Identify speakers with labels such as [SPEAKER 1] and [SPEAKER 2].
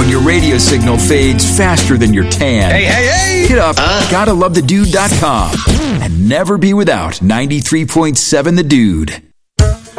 [SPEAKER 1] when your radio signal fades faster than your tan.
[SPEAKER 2] Hey!
[SPEAKER 1] Hit up GottaLoveTheDude.com and never be without 93.7 The Dude.